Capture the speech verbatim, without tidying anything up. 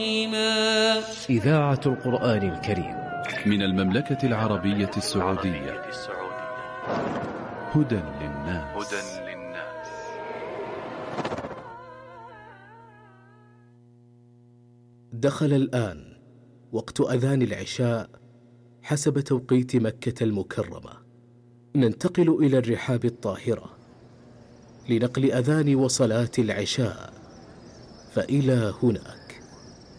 إذاعة القرآن الكريم من المملكة العربية السعودية. هدى للناس. دخل الآن وقت أذان العشاء حسب توقيت مكة المكرمة. ننتقل إلى الرحاب الطاهرة لنقل أذان وصلاة العشاء، فإلى هنا